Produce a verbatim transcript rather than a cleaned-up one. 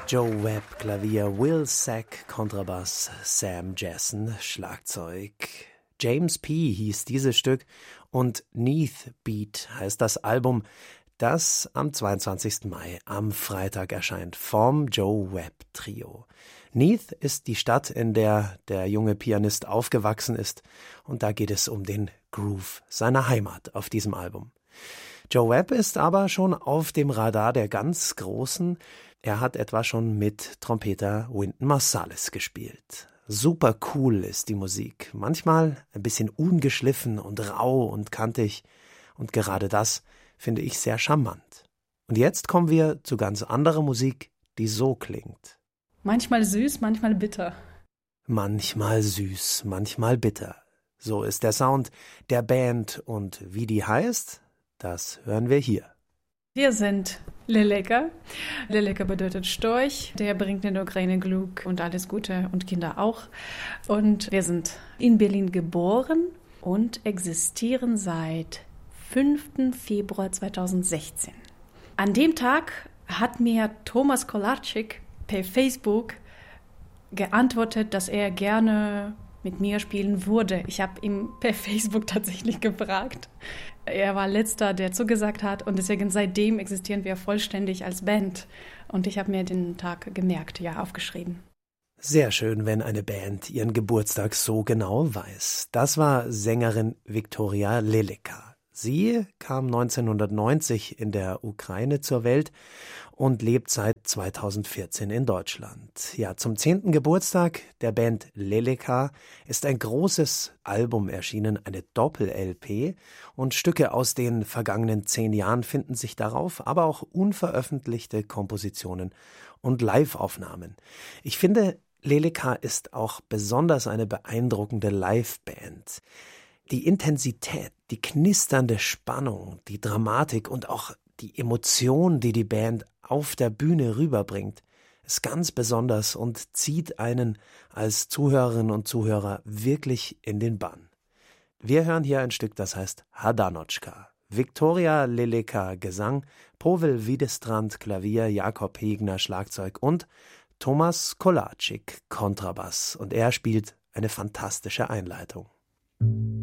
Joe Webb, Klavier, Will Sack, Kontrabass, Sam Jassen, Schlagzeug. James P. hieß dieses Stück und Neath Beat heißt das Album, das am zweiundzwanzigsten Mai am Freitag erscheint, vom Joe Webb Trio. Neath ist die Stadt, in der der junge Pianist aufgewachsen ist, und da geht es um den Groove seiner Heimat auf diesem Album. Joe Webb ist aber schon auf dem Radar der ganz Großen. Er hat etwa schon mit Trompeter Wynton Marsalis gespielt. Super cool ist die Musik, manchmal ein bisschen ungeschliffen und rau und kantig, und gerade das finde ich sehr charmant. Und jetzt kommen wir zu ganz anderer Musik, die so klingt. Manchmal süß, manchmal bitter. Manchmal süß, manchmal bitter. So ist der Sound der Band, und wie die heißt, das hören wir hier. Wir sind Leleka. Leleka bedeutet Storch. Der bringt in der Ukraine Glück und alles Gute und Kinder auch. Und wir sind in Berlin geboren und existieren seit fünften Februar zweitausendsechzehn. An dem Tag hat mir Thomas Kolarczyk per Facebook geantwortet, dass er gerne mit mir spielen würde. Ich habe ihn per Facebook tatsächlich gefragt. Er war letzter, der zugesagt hat, und deswegen seitdem existieren wir vollständig als Band. Und ich habe mir den Tag gemerkt, ja, aufgeschrieben. Sehr schön, wenn eine Band ihren Geburtstag so genau weiß. Das war Sängerin Viktoria Leleka. Sie kam neunzehnhundertneunzig in der Ukraine zur Welt und lebt seit zweitausendvierzehn in Deutschland. Ja, zum zehnten Geburtstag der Band Leleka ist ein großes Album erschienen, eine Doppel-L P, und Stücke aus den vergangenen zehn Jahren finden sich darauf, aber auch unveröffentlichte Kompositionen und Live-Aufnahmen. Ich finde, Leleka ist auch besonders eine beeindruckende Liveband. Die Intensität, die knisternde Spannung, die Dramatik und auch die Emotion, die die Band auf der Bühne rüberbringt, ist ganz besonders und zieht einen als Zuhörerinnen und Zuhörer wirklich in den Bann. Wir hören hier ein Stück, das heißt Hadanotschka. Viktoria Leleka Gesang, Povel Widestrand Klavier, Jakob Hegner Schlagzeug und Thomas Kolarczyk Kontrabass. Und er spielt eine fantastische Einleitung.